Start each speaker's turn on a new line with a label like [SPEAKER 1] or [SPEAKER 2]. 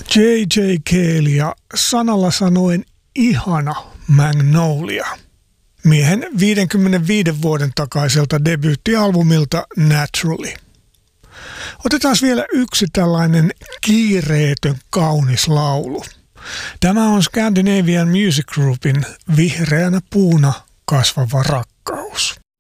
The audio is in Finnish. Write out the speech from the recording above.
[SPEAKER 1] J.J. Cale ja sanalla sanoen ihana Magnolia. Miehen 55 vuoden takaiselta debyyttialbumilta Naturally. Otetaan vielä yksi tällainen kiireetön kaunis laulu. Tämä on Scandinavian Music Groupin Vihreänä puuna kasvava rakkaus.